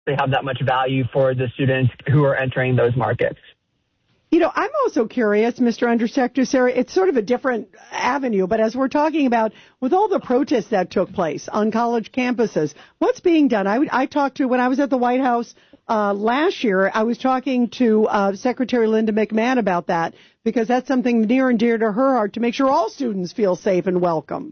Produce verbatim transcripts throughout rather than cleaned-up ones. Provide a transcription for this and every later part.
actually have that much value for the students who are entering those markets. You know, I'm also curious, Mister Undersecretary, it's sort of a different avenue, but as we're talking about, with all the protests that took place on college campuses, what's being done? I, I talked to, when I was at the White House uh, last year, I was talking to uh, Secretary Linda McMahon about that, because that's something near and dear to her heart, to make sure all students feel safe and welcome.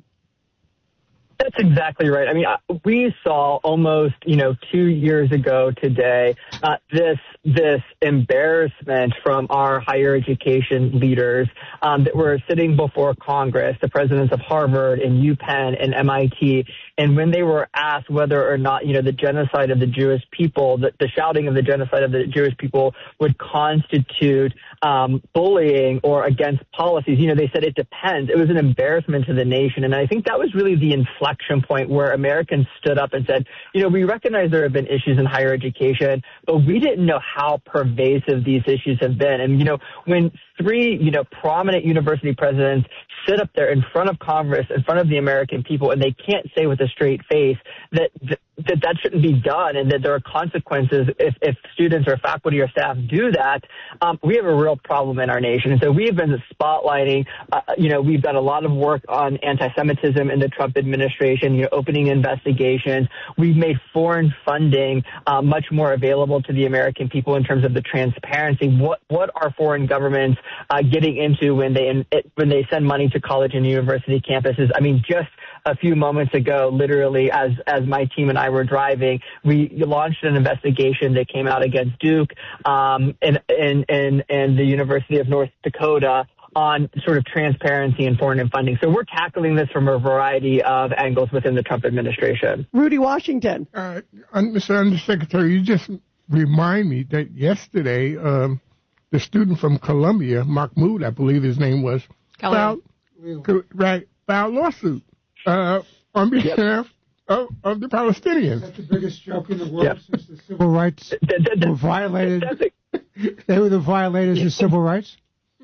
That's exactly right. I mean, we saw almost, you know, two years ago today, uh, this this embarrassment from our higher education leaders um, that were sitting before Congress, the presidents of Harvard and UPenn and M I T, and when they were asked whether or not, you know, the genocide of the Jewish people, the, the shouting of the genocide of the Jewish people would constitute um, bullying or against policies, you know, they said it depends. It was an embarrassment to the nation, and I think that was really the inflection point where Americans stood up and said, you know, we recognize there have been issues in higher education, but we didn't know how pervasive these issues have been. And, you know, when three, you know, prominent university presidents sit up there in front of Congress, in front of the American people, and they can't say with a straight face that th- that that shouldn't be done and that there are consequences if, if students or faculty or staff do that, um, we have a real problem in our nation. And so we've been spotlighting, uh, you know, we've done a lot of work on anti-Semitism in the Trump administration, you know, opening investigations. We've made foreign funding uh, much more available to the American people in terms of the transparency. What what are foreign governments uh, getting into when they in, it, when they send money to college and university campuses? I mean, just a few moments ago, literally, as as my team and I were driving, we launched an investigation that came out against Duke um, and, and, and, and the University of North Dakota on sort of transparency and foreign funding. So we're tackling this from a variety of angles within the Trump administration. Rudy Washington. Uh, Mister Undersecretary, you just remind me that yesterday um, the student from Columbia, Mahmoud, I believe his name was, filed, right, filed lawsuit. Uh, on behalf yep. of, of the Palestinians. That's the biggest joke in the world yep. since the civil rights that, that, that, were violated. They were the violators of civil rights?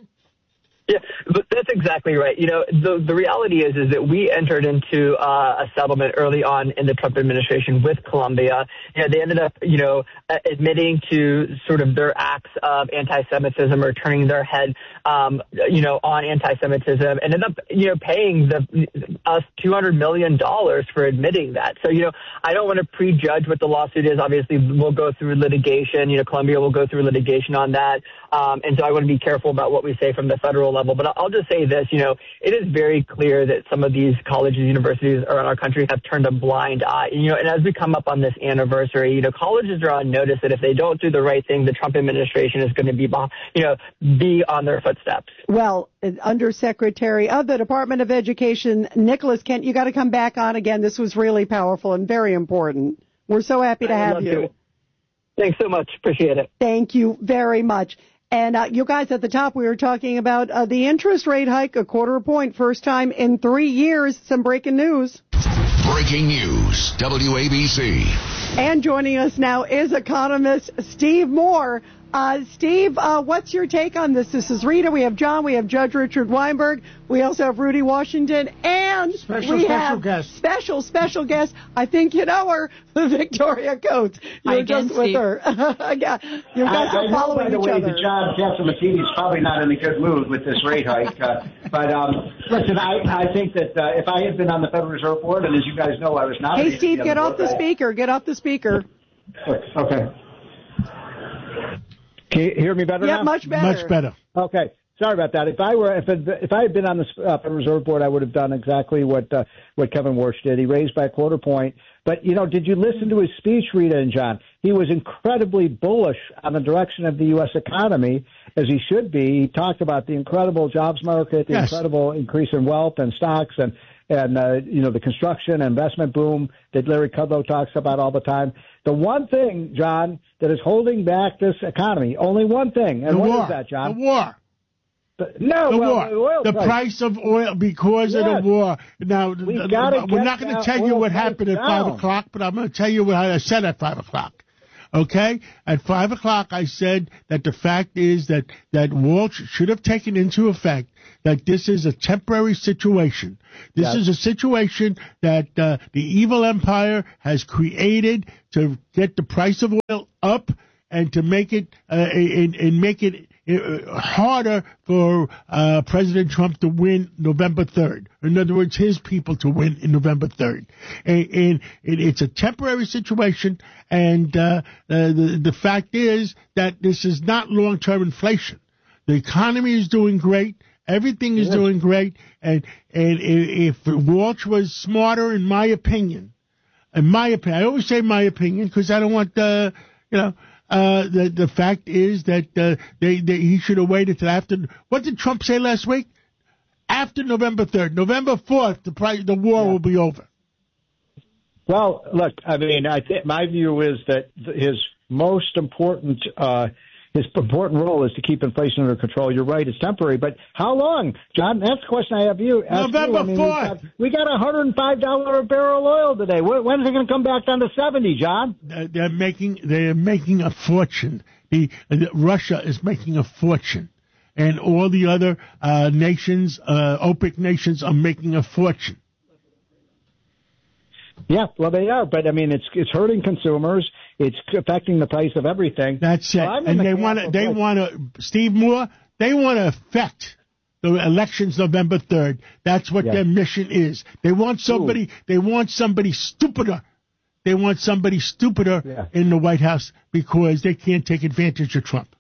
Yeah, but that's exactly right. You know, the the reality is is that we entered into uh, a settlement early on in the Trump administration with Columbia. You know, they ended up, you know, admitting to sort of their acts of anti-Semitism or turning their head, um, you know, on anti-Semitism, and ended up, you know, paying the us two hundred million dollars for admitting that. So, you know, I don't want to prejudge what the lawsuit is. Obviously, we'll go through litigation. You know, Columbia will go through litigation on that, um, and so I want to be careful about what we say from the federal level. But I'll just say this, you know, it is very clear that some of these colleges, universities around our country have turned a blind eye. You know, and as we come up on this anniversary, you know, colleges are on notice that if they don't do the right thing, the Trump administration is going to be, you know, be on their footsteps. Well, Undersecretary of the Department of Education, Nicholas Kent, you got to come back on again. This was really powerful and very important. We're so happy to have you. To. Thanks so much. Appreciate it. Thank you very much. And uh, you guys at the top, we were talking about uh, the interest rate hike, a quarter point, first time in three years. Some breaking news. Breaking news, W A B C. And joining us now is economist Steve Moore. Uh, Steve, uh, what's your take on this? This is Rita. We have John. We have Judge Richard Weinberg. We also have Rudy Washington. And special, we special have guest. special, special guest. I think you know her, Victoria Coates. You're Hi, just Steve. with her. Yeah, you guys I, are I following know, by the each way, other. that John Catsimatidis is probably not in a good mood with this rate hike. Uh, but um, listen, I, I think that uh, if I had been on the Federal Reserve Board, and as you guys know, I was not. Hey, Steve, get off the speaker. Get off the speaker. Okay. Can you hear me better yeah, now? Yeah, much better. Much better. Okay. Sorry about that. If I were, if it, if I had been on the uh, Federal Reserve Board, I would have done exactly what uh, what Kevin Warsh did. He raised by a quarter point. But you know, did you listen to his speech, Rita and John? He was incredibly bullish on the direction of the U S economy, as he should be. He talked about the incredible jobs market, the yes. incredible increase in wealth and stocks, and and uh, you know the construction and investment boom that Larry Kudlow talks about all the time. The one thing, John, that is holding back this economy, only one thing, and the what war. is that, John? The war. The, no, the well, war. the, oil the price. price of oil because yes. of the war. Now, we we're not going to tell you what happened at down. five o'clock, but I'm going to tell you what I said at five o'clock. Okay? At five o'clock, I said that the fact is that, that Walsh should have taken into effect that this is a temporary situation. This yes. is a situation that uh, the evil empire has created to get the price of oil up and to make it uh, and, and make it uh, harder for uh, President Trump to win November third. In other words, his people to win in November third. And, and it, it's a temporary situation, and uh, the, the fact is that this is not long-term inflation. The economy is doing great. Everything is yeah. doing great, and and if Walsh was smarter, in my opinion, in my opinion, I always say my opinion because I don't want the, you know, uh, the the fact is that uh, they, they he should have waited till after. What did Trump say last week? After November third, November fourth, the price, the war yeah. will be over. Well, look, I mean, I th- my view is that his most important. Uh, His important role is to keep inflation under control. You're right, it's temporary, but how long, John? That's the question I have you. November I mean, fourth. We got one hundred five dollars a barrel oil today. When is it going to come back down to seventy, John? They're making they're making a fortune. The, the Russia is making a fortune, and all the other uh, nations, uh, OPEC nations, are making a fortune. Yeah, well, they are, but I mean, it's it's hurting consumers. It's affecting the price of everything. That's it. So and they want to. They want to. Steve Moore. They want to affect the elections November third. That's what yeah. their mission is. They want somebody. Ooh. They want somebody stupider. They want somebody stupider yeah. in the White House because they can't take advantage of Trump.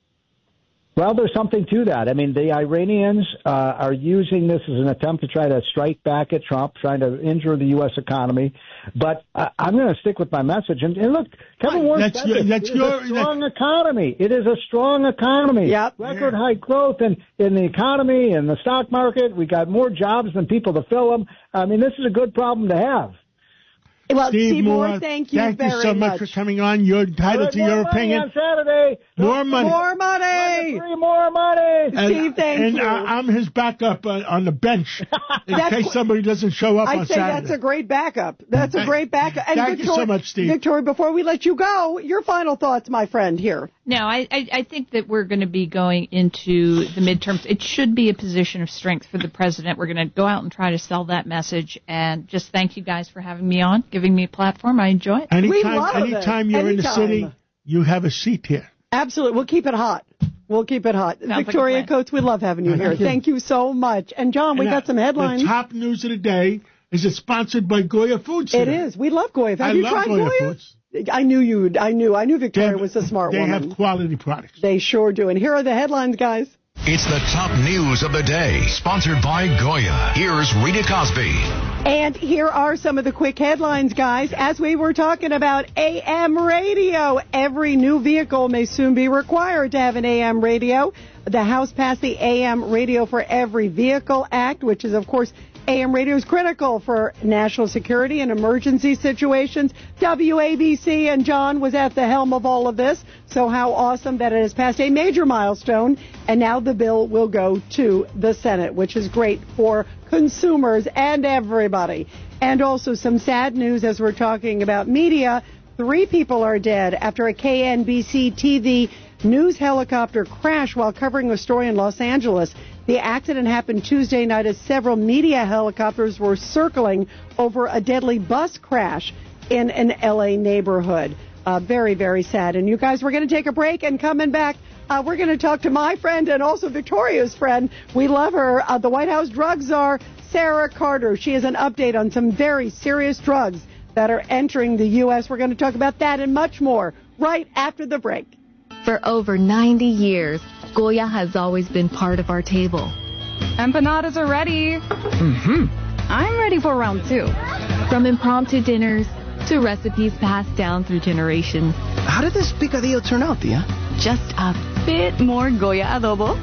Well, there's something to that. I mean, the Iranians uh, are using this as an attempt to try to strike back at Trump, trying to injure the U S economy. But uh, I'm going to stick with my message. And, and look, Kevin Warren said your, it. That's it is your, a strong economy. It is a strong economy. Yep. Record high growth in, in the economy and the stock market. We got more jobs than people to fill them. I mean, this is a good problem to have. Well, Steve, Steve Moore, Moore, thank you thank very you so much. much for coming on. You're entitled right, to your opinion. On Saturday. More money. More money. Three more money. And, Steve, thank and you. And I'm his backup uh, on the bench in case somebody doesn't show up I'd on say Saturday. That's a great backup. That's a great backup. And thank Victoria, you so much, Steve. Victoria, before we let you go, your final thoughts, my friend, here. No, I, I, I think that we're going to be going into the midterms. It should be a position of strength for the president. We're going to go out and try to sell that message. And just thank you guys for having me on, giving me a platform. I enjoy it. Anytime, we love anytime it. you're anytime. in the city, you have a seat here. Absolutely. We'll keep it hot. We'll keep it hot. Sounds Victoria like Coates, we love having you Thank here. you. Thank you so much. And, John, we and got some headlines. The top news of the day is it's sponsored by Goya Foods. It today. is. We love Goya. Have I you love tried Goya, Goya? Foods. I knew you. I knew. I knew Victoria have, was a smart they woman. They have quality products. They sure do. And here are the headlines, guys. It's the top news of the day, sponsored by Goya. Here's Rita Cosby. And here are some of the quick headlines, guys. As we were talking about A M radio, every new vehicle may soon be required to have an A M radio. The House passed the A M Radio for Every Vehicle Act, which is, of course, A M radio is critical for national security and emergency situations. W A B C and John was at the helm of all of this. So how awesome that it has passed a major milestone. And now the bill will go to the Senate, which is great for consumers and everybody. And also some sad news as we're talking about media. Three people are dead after a K N B C T V news helicopter crashed while covering a story in Los Angeles. The accident happened Tuesday night as several media helicopters were circling over a deadly bus crash in an L A neighborhood. Uh, very, very sad. And you guys, we're going to take a break, and coming back, uh, we're going to talk to my friend and also Victoria's friend. We love her, uh, the White House drug czar, Sarah Carter. She has an update on some very serious drugs that are entering the U S We're going to talk about that and much more right after the break. For over ninety years, Goya has always been part of our table. Empanadas are ready. Mm-hmm. I'm ready for round two. From impromptu dinners to recipes passed down through generations. How did this picadillo turn out, Tia? Just a bit more Goya adobo.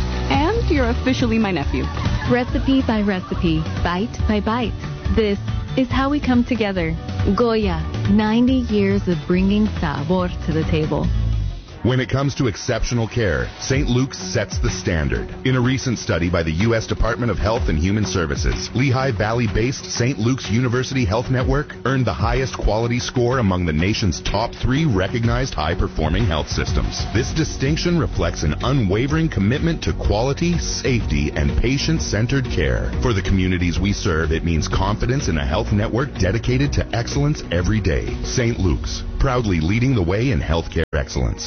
And you're officially my nephew. Recipe by recipe, bite by bite. This is how we come together. Goya, ninety years of bringing sabor to the table. When it comes to exceptional care, Saint Luke's sets the standard. In a recent study by the U S Department of Health and Human Services, Lehigh Valley-based Saint Luke's University Health Network earned the highest quality score among the nation's top three recognized high-performing health systems. This distinction reflects an unwavering commitment to quality, safety, and patient-centered care. For the communities we serve, it means confidence in a health network dedicated to excellence every day. Saint Luke's, proudly leading the way in healthcare excellence.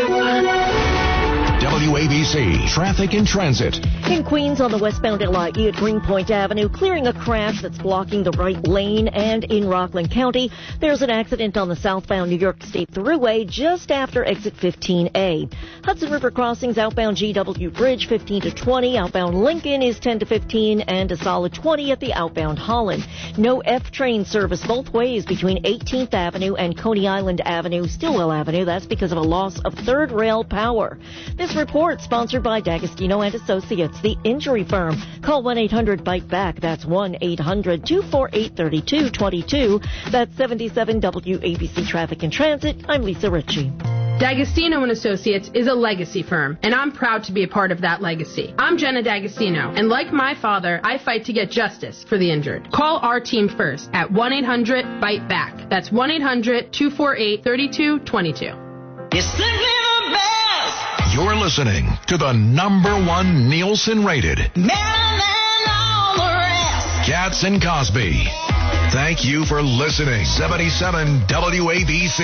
W A B C Traffic and Transit. In Queens on the westbound L I E at Greenpoint Avenue, clearing a crash that's blocking the right lane, and in Rockland County, there's an accident on the southbound New York State Thruway just after exit fifteen A. Hudson River Crossings outbound G W Bridge fifteen to twenty, outbound Lincoln is ten to fifteen, and a solid twenty at the outbound Holland. No F train service both ways between eighteenth Avenue and Coney Island Avenue, Stillwell Avenue. That's because of a loss of third rail power. This report sponsored by D'Agostino and Associates, the injury firm. Call one eight hundred bite back. That's one eight hundred two four eight three two two two. That's seventy-seven W A B C Traffic and Transit. I'm Lisa Ritchie. D'Agostino and Associates is a legacy firm, and I'm proud to be a part of that legacy. I'm Jenna D'Agostino, and like my father, I fight to get justice for the injured. Call our team first at one eight hundred bite back. That's one eight hundred two four eight three two two two. It's simply the best. You're listening to the number one Nielsen-rated Katz and Cosby. Thank you for listening. seventy-seven W A B C.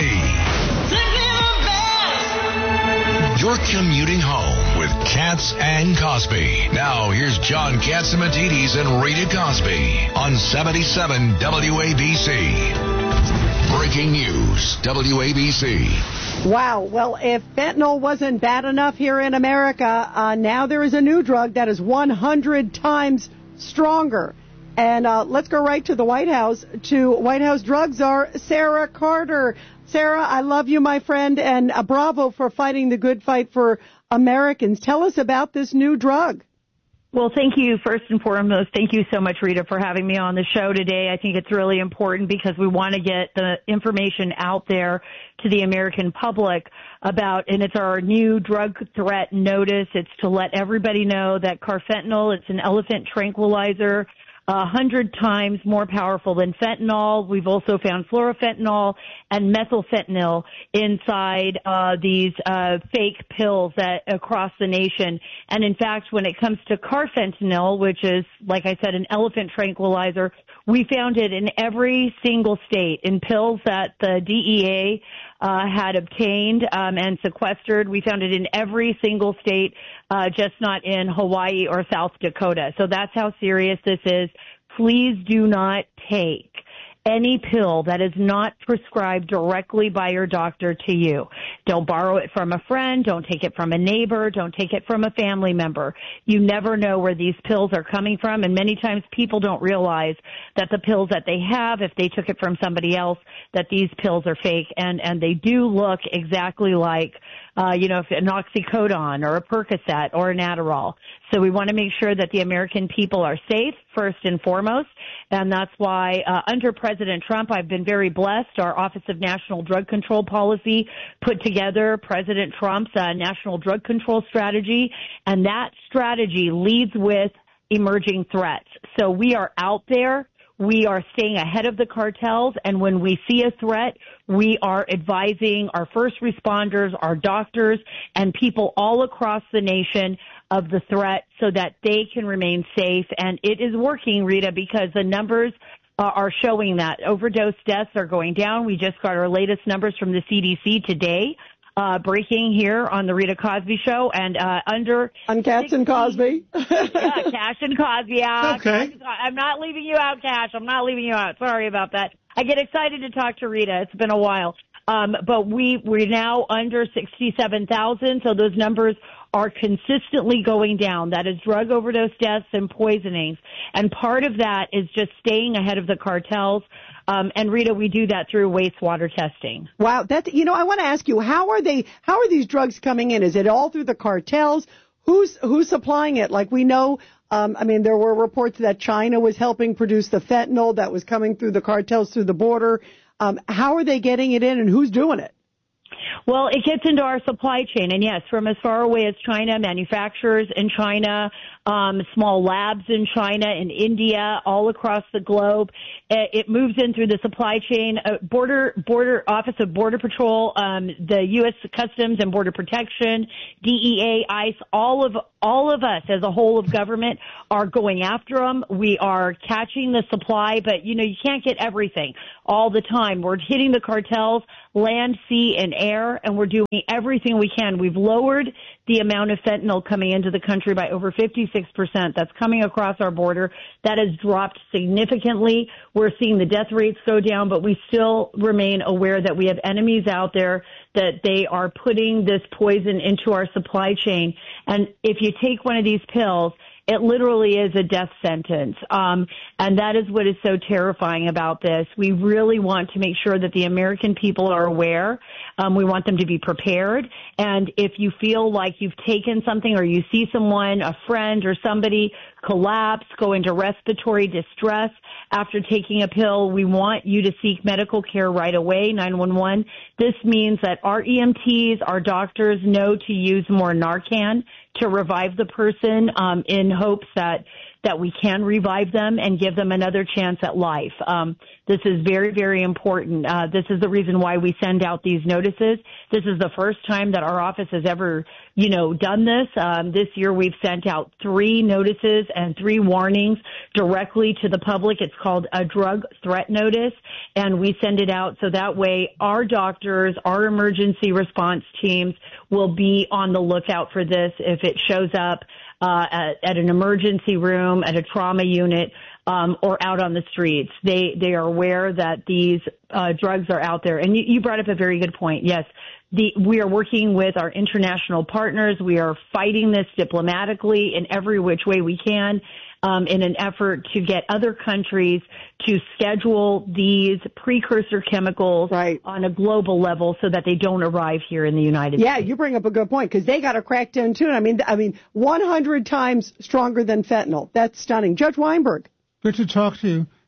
You're commuting home with Katz and Cosby. Now, here's John Catsimatidis and Rita Cosby on seventy-seven W A B C. Breaking news, W A B C. Wow. Well, if fentanyl wasn't bad enough here in America, uh, now there is a new drug that is one hundred times stronger. And uh, let's go right to the White House, to White House drug czar Sarah Carter. Sarah, I love you, my friend, and uh, bravo for fighting the good fight for Americans. Tell us about this new drug. Well, thank you. First and foremost, thank you so much, Rita, for having me on the show today. I think it's really important because we want to get the information out there to the American public about, and it's our new drug threat notice. It's to let everybody know that carfentanil, it's an elephant tranquilizer, a hundred times more powerful than fentanyl. We've also found fluorofentanyl and methylfentanyl inside uh, these uh, fake pills that across the nation. And in fact, when it comes to carfentanil, which is, like I said, an elephant tranquilizer, we found it in every single state in pills that the D E A uh, had obtained um, and sequestered. We found it in every single state, uh, just not in Hawaii or South Dakota. So that's how serious this is. Please do not take any pill that is not prescribed directly by your doctor to you. Don't borrow it from a friend. Don't take it from a neighbor. Don't take it from a family member. You never know where these pills are coming from, and many times people don't realize that the pills that they have, if they took it from somebody else, that these pills are fake, and, and they do look exactly like Uh, you know, an oxycodone or a Percocet or an Adderall. So we want to make sure that the American people are safe, first and foremost. And that's why uh, under President Trump, I've been very blessed. Our Office of National Drug Control Policy put together President Trump's uh, national drug control strategy. And that strategy leads with emerging threats. So we are out there. We are staying ahead of the cartels, and when we see a threat, we are advising our first responders, our doctors, and people all across the nation of the threat so that they can remain safe. And it is working, Rita, because the numbers uh, are showing that. Overdose deaths are going down. We just got our latest numbers from the C D C today. Uh, breaking here on the Rita Cosby Show, and uh, under on Katz and Cosby. yeah, Cash and Cosby. Yeah, okay. I'm not leaving you out, Cash. I'm not leaving you out. Sorry about that. I get excited to talk to Rita. It's been a while, um, but we we're now under sixty-seven thousand, so those numbers are consistently going down. That is drug overdose deaths and poisonings, and part of that is just staying ahead of the cartels. Um, and Rita, we do that through wastewater testing. Wow, that's, you know, I want to ask you, how are they? How are these drugs coming in? Is it all through the cartels? Who's who's supplying it? Like we know, um, I mean, there were reports that China was helping produce the fentanyl that was coming through the cartels through the border. Um, how are they getting it in, and who's doing it? Well, it gets into our supply chain, and yes, from as far away as China, manufacturers in China, um, small labs in China, in India, all across the globe. It moves in through the supply chain. Uh, border, border Office of Border Patrol, um, the U S Customs and Border Protection, D E A, ICE, all of all of us as a whole of government are going after them. We are catching the supply, but you know you can't get everything all the time. We're hitting the cartels, land, sea, and air, and we're doing everything we can. We've lowered the amount of fentanyl coming into the country by over fifty-six percent. That's coming across our border. That has dropped significantly. We're seeing the death rates go down, but we still remain aware that we have enemies out there, that they are putting this poison into our supply chain. And if you take one of these pills, it literally is a death sentence. Um, and that is what is so terrifying about this. We really want to make sure that the American people are aware. Um, we want them to be prepared. And if you feel like you've taken something or you see someone, a friend or somebody collapse, go into respiratory distress after taking a pill, we want you to seek medical care right away, nine one one. This means that our E M Ts, our doctors know to use more Narcan to revive the person um, in hopes that that we can revive them and give them another chance at life. Um, this is very, very important. Uh, this is the reason why we send out these notices. This is the first time that our office has ever, you know, done this. Um, this year we've sent out three notices and three warnings directly to the public. It's called a drug threat notice, and we send it out so that way our doctors, our emergency response teams will be on the lookout for this if it shows up uh, at, at an emergency room, at a trauma unit, um, or out on the streets. They they are aware that these uh, drugs are out there. And you, you brought up a very good point. Yes, the, we are working with our international partners. We are fighting this diplomatically in every which way we can. Um, in an effort to get other countries to schedule these precursor chemicals right. on a global level so that they don't arrive here in the United yeah, States. Yeah, you bring up a good point because they got to crack down too. I mean, I mean, one hundred times stronger than fentanyl. That's stunning. Judge Weinberg. Good to talk to you.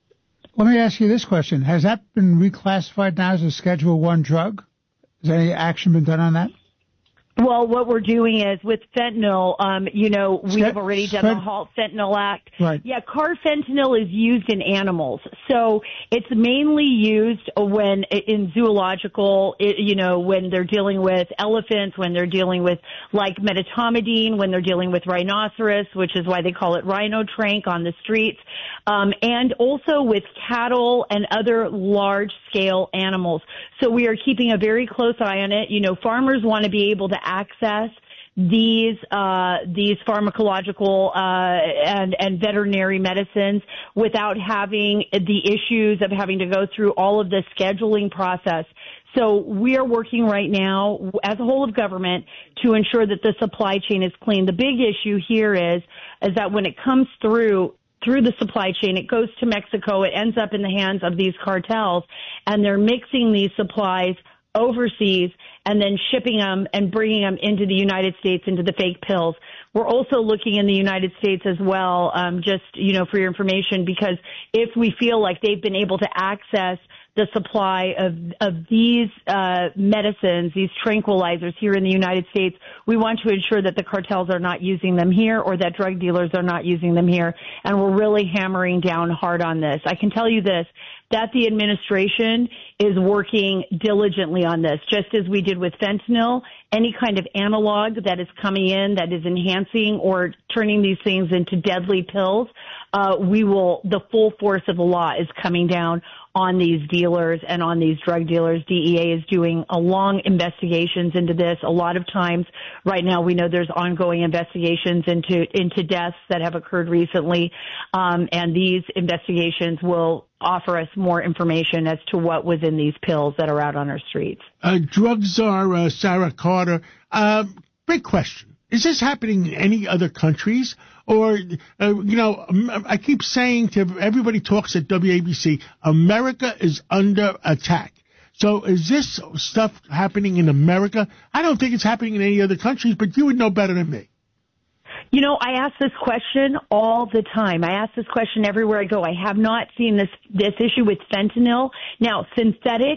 Let me ask you this question. Has that been reclassified now as a Schedule One drug? Has any action been done on that? Well, what we're doing is with fentanyl, um, you know, we have already done the Halt Fentanyl Act. Right. Yeah, carfentanil is used in animals. So it's mainly used when in zoological, you know, when they're dealing with elephants, when they're dealing with like medetomidine, when they're dealing with rhinoceros, which is why they call it rhino trank on the streets, um, and also with cattle and other large scale animals. So we are keeping a very close eye on it. You know, farmers want to be able to access these uh these pharmacological uh and and veterinary medicines without having the issues of having to go through all of the scheduling process. So we are working right now as a whole of government to ensure that the supply chain is clean. The big issue here is is that when it comes through through the supply chain, it goes to Mexico, it ends up in the hands of these cartels, and they're mixing these supplies overseas and then shipping them and bringing them into the United States, into the fake pills. We're also looking in the United States as well, um, just, you know, for your information, because if we feel like they've been able to access the supply of of these uh medicines, these tranquilizers here in the United States, we want to ensure that the cartels are not using them here or that drug dealers are not using them here. And we're really hammering down hard on this. I can tell you this, that the administration is working diligently on this, just as we did with fentanyl. Any kind of analog that is coming in that is enhancing or turning these things into deadly pills, uh, we will, the full force of the law is coming down on these dealers and on these drug dealers. D E A is doing a long investigations into this. A lot of times right now we know there's ongoing investigations into, into deaths that have occurred recently. Um, and these investigations will offer us more information as to what was in these pills that are out on our streets. Uh, drug czar uh, Sarah Carter, uh, big question. Is this happening in any other countries? Or, uh, you know, I keep saying to everybody talks at W A B C, America is under attack. So is this stuff happening in America? I don't think it's happening in any other countries, but you would know better than me. You know, I ask this question all the time. I ask this question everywhere I go. I have not seen this, this issue with fentanyl. Now, synthetic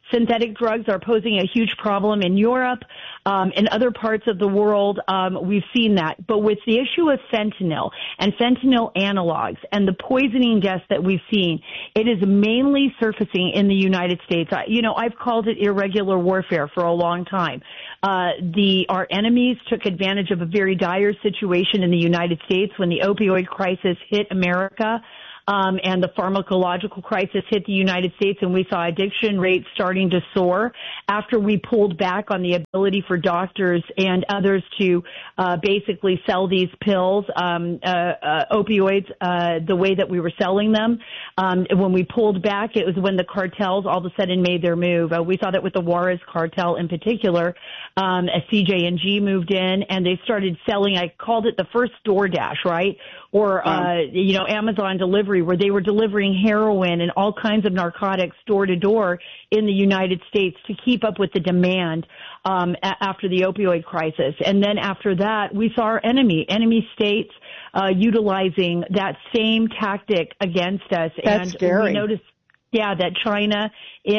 Synthetic drugs are posing a huge problem in Europe, um, and other parts of the world. Um, we've seen that. But with the issue of fentanyl and fentanyl analogs and the poisoning deaths that we've seen, it is mainly surfacing in the United States. I, you know, I've called it irregular warfare for a long time. Uh, the, our enemies took advantage of a very dire situation in the United States when the opioid crisis hit America. Um, and the pharmacological crisis hit the United States, and we saw addiction rates starting to soar after we pulled back on the ability for doctors and others to uh, basically sell these pills, um, uh, uh, opioids, uh, the way that we were selling them. Um, when we pulled back, it was when the cartels all of a sudden made their move. Uh, we saw that with the Juarez cartel in particular. Um, as C J and G moved in, and they started selling, I called it the first DoorDash, right? Or, uh, you know, Amazon delivery, where they were delivering heroin and all kinds of narcotics door to door in the United States to keep up with the demand um, a- after the opioid crisis. And then after that, we saw our enemy, enemy states uh, utilizing that same tactic against us. That's and scary. We noticed, yeah, that China,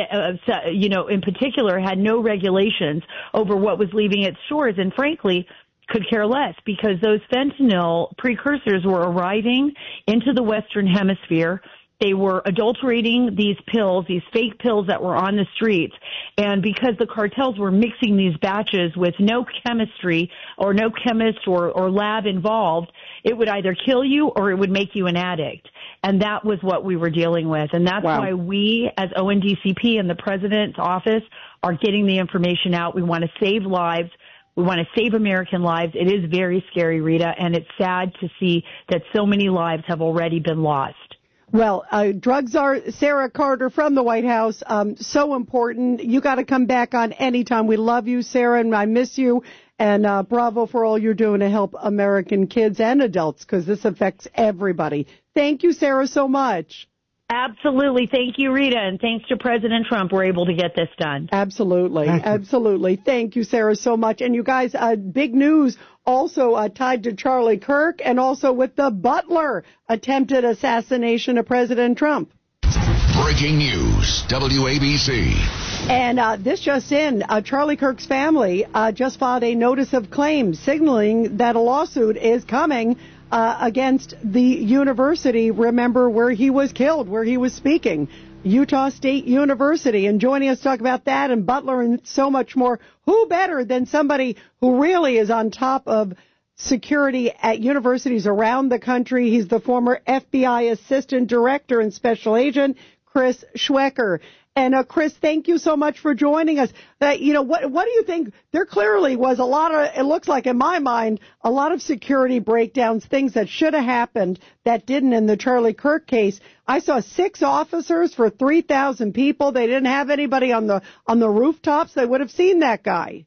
uh, you know, in particular, had no regulations over what was leaving its shores. And frankly, could care less, because those fentanyl precursors were arriving into the Western Hemisphere. They were adulterating these pills, these fake pills that were on the streets. And because the cartels were mixing these batches with no chemistry or no chemist or, or lab involved, it would either kill you or it would make you an addict. And that was what we were dealing with. And that's Wow. why we, as O N D C P and the President's office, are getting the information out. We want to save lives. We want to save American lives. It is very scary, Rita, and it's sad to see that so many lives have already been lost. Well, uh, drugs are, Sarah Carter from the White House, um, so important. You got to come back on anytime. We love you, Sarah, and I miss you. And uh, bravo for all you're doing to help American kids and adults, because this affects everybody. Thank you, Sarah, so much. Absolutely. Thank you, Rita, and thanks to President Trump, we're able to get this done. Absolutely. Thank Absolutely. Thank you, Sarah, so much. And you guys, uh, big news also uh, tied to Charlie Kirk and also with the Butler attempted assassination of President Trump. Breaking news, W A B C. And uh, this just in, uh, Charlie Kirk's family uh, just filed a notice of claim signaling that a lawsuit is coming Uh, against the university, remember, where he was killed, where he was speaking, Utah State University. And joining us to talk about that and Butler and so much more, who better than somebody who really is on top of security at universities around the country. He's the former F B I Assistant Director and Special Agent, Chris Schwecker. And, uh, Chris, thank you so much for joining us. Uh, you know, what what do you think? There clearly was a lot of, it looks like in my mind, a lot of security breakdowns, things that should have happened that didn't in the Charlie Kirk case. I saw six officers for three thousand people. They didn't have anybody on the on the rooftops. They would have seen that guy.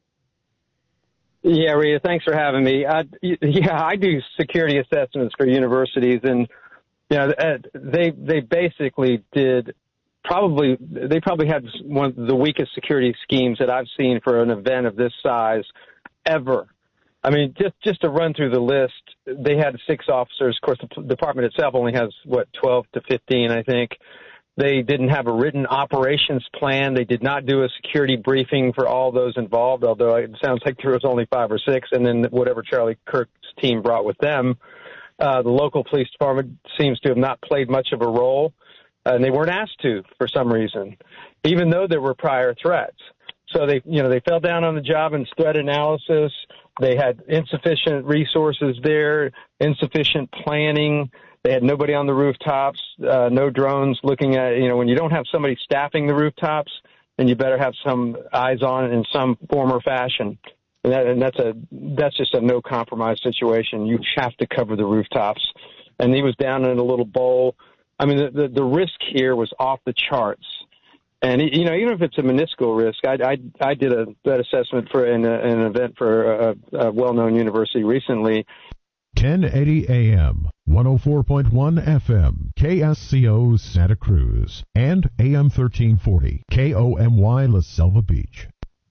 Yeah, Rita, thanks for having me. I, yeah, I do security assessments for universities, and you know, they they basically did probably they probably had one of the weakest security schemes that I've seen for an event of this size ever. I mean, just just to run through the list, they had six officers. Of course, the department itself only has what twelve to fifteen, I think. They didn't have a written operations plan. They did not do a security briefing for all those involved, although it sounds like there was only five or six, and then whatever Charlie Kirk's team brought with them. Uh, the local police department seems to have not played much of a role, uh, and they weren't asked to for some reason, even though there were prior threats. So they, you know, they fell down on the job in threat analysis. They had insufficient resources there, insufficient planning. They had nobody on the rooftops, uh, no drones looking at, you know, when you don't have somebody staffing the rooftops, then you better have some eyes on it in some form or fashion. And, that, and that's a, that's just a no compromise situation. You have to cover the rooftops. And he was down in a little bowl. I mean, the, the, the risk here was off the charts. And, you know, even if it's a minuscule risk, I, I, I did a that assessment for an, an event for a, a well-known university recently. ten eighty A M, one oh four point one F M, K S C O Santa Cruz, and A M thirteen forty, K O M Y La Selva Beach.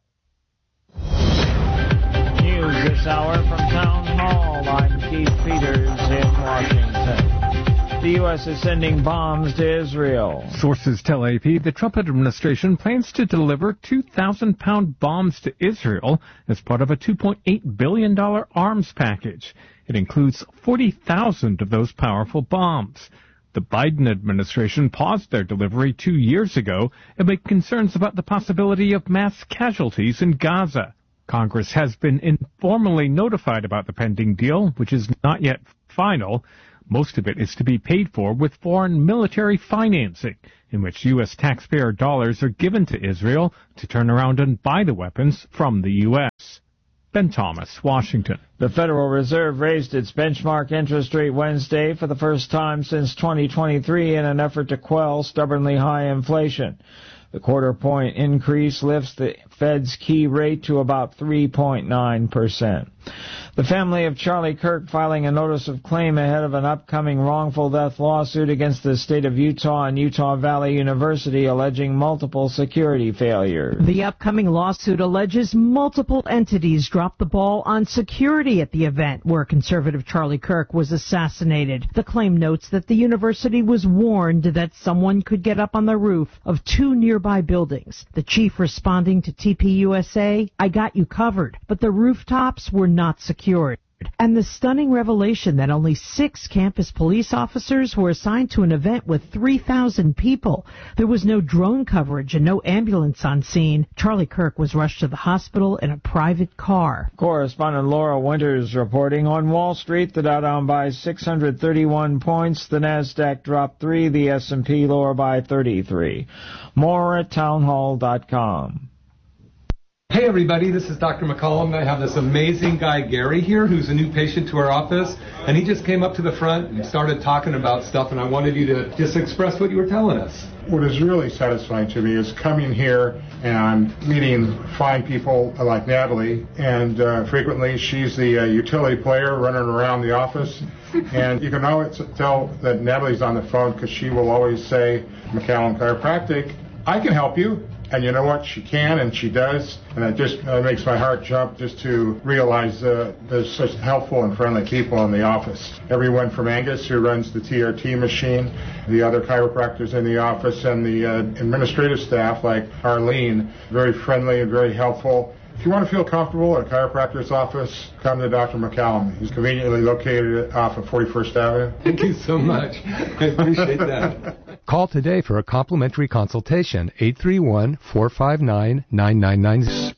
News this hour from Town Hall. I'm Keith Peters in Washington. The the U S is sending bombs to Israel. Sources tell A P the Trump administration plans to deliver two thousand pound bombs to Israel as part of a two point eight billion dollars arms package. It includes forty thousand of those powerful bombs. The Biden administration paused their delivery two years ago amid concerns about the possibility of mass casualties in Gaza. Congress has been informally notified about the pending deal, which is not yet final. Most of it is to be paid for with foreign military financing, in which U S taxpayer dollars are given to Israel to turn around and buy the weapons from the U S Ben Thomas, Washington. The Federal Reserve raised its benchmark interest rate Wednesday for the first time since twenty twenty-three in an effort to quell stubbornly high inflation. The quarter-point increase lifts the Fed's key rate to about three point nine percent. The family of Charlie Kirk filing a notice of claim ahead of an upcoming wrongful death lawsuit against the state of Utah and Utah Valley University alleging multiple security failures. The upcoming lawsuit alleges multiple entities dropped the ball on security at the event where conservative Charlie Kirk was assassinated. The claim notes that the university was warned that someone could get up on the roof of two nearby buildings. The chief responding to T P U S A, "I got you covered," but the rooftops were not secured. And the stunning revelation that only six campus police officers were assigned to an event with three thousand people. There was no drone coverage and no ambulance on scene. Charlie Kirk was rushed to the hospital in a private car. Correspondent Laura Winters reporting on Wall Street. The Dow down by six hundred thirty-one points. The Nasdaq dropped three. The S and P lower by thirty-three. More at townhall dot com. Hey everybody, this is Doctor McCollum. I have this amazing guy, Gary, here, who's a new patient to our office, and he just came up to the front and started talking about stuff, and I wanted you to just express what you were telling us. What is really satisfying to me is coming here and I'm meeting fine people like Natalie, and uh, frequently she's the uh, utility player running around the office, and you can always tell that Natalie's on the phone because she will always say, McCallum Chiropractic, I can help you. And you know what? She can, and she does. And it just uh, makes my heart jump just to realize uh, there's such helpful and friendly people in the office. Everyone from Angus, who runs the T R T machine, the other chiropractors in the office, and the uh, administrative staff like Arlene, very friendly and very helpful. If you want to feel comfortable at a chiropractor's office, come to Doctor McCallum. He's conveniently located off of forty-first Avenue. Thank you so much. I appreciate that. Call today for a complimentary consultation, eight three one, four five nine, nine nine nine zero.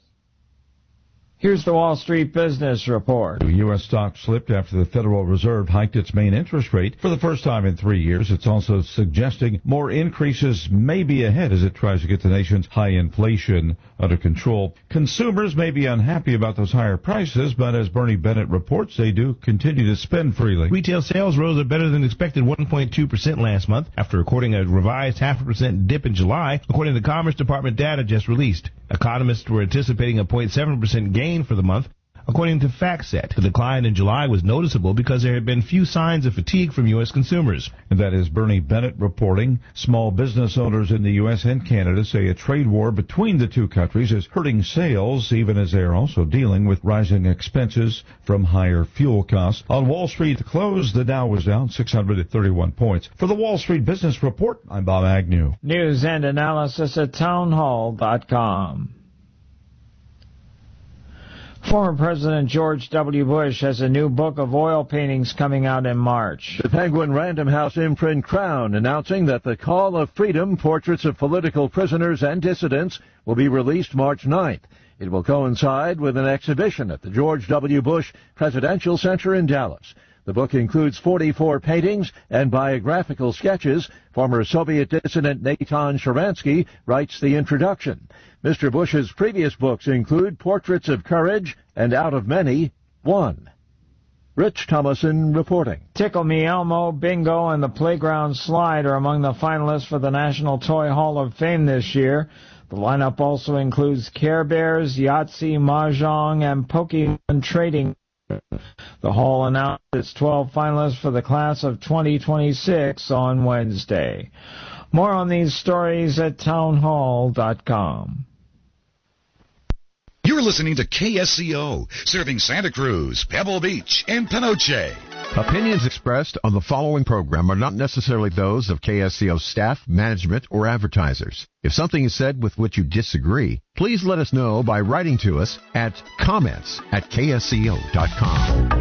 Here's the Wall Street Business Report. U S stock slipped after the Federal Reserve hiked its main interest rate for the first time in three years. It's also suggesting more increases may be ahead as it tries to get the nation's high inflation under control. Consumers may be unhappy about those higher prices, but as Bernie Bennett reports, they do continue to spend freely. Retail sales rose a better than expected one point two percent last month after recording a revised half a percent dip in July, according to the Commerce Department data just released. Economists were anticipating a zero point seven percent gain for the month. According to FactSet, the decline in July was noticeable because there had been few signs of fatigue from U S consumers. And that is Bernie Bennett reporting. Small business owners in the U S and Canada say a trade war between the two countries is hurting sales, even as they are also dealing with rising expenses from higher fuel costs. On Wall Street to close, the Dow was down six hundred thirty-one points. For the Wall Street Business Report, I'm Bob Agnew. News and analysis at townhall dot com. Former President George W. Bush has a new book of oil paintings coming out in March. The Penguin Random House imprint Crown announcing that The Call of Freedom, Portraits of Political Prisoners and Dissidents, will be released March ninth. It will coincide with an exhibition at the George W. Bush Presidential Center in Dallas. The book includes forty-four paintings and biographical sketches. Former Soviet dissident Natan Sharansky writes the introduction. Mister Bush's previous books include Portraits of Courage and Out of Many, One. Rich Thomason reporting. Tickle Me Elmo, Bingo, and the Playground Slide are among the finalists for the National Toy Hall of Fame this year. The lineup also includes Care Bears, Yahtzee, Mahjong, and Pokemon Trading. The Hall announced its twelve finalists for the class of twenty twenty-six on Wednesday. More on these stories at townhall dot com. You're listening to K S C O, serving Santa Cruz, Pebble Beach, and Penoche. Opinions expressed on the following program are not necessarily those of K S C O staff, management, or advertisers. If something is said with which you disagree, please let us know by writing to us at comments at K S C O dot com.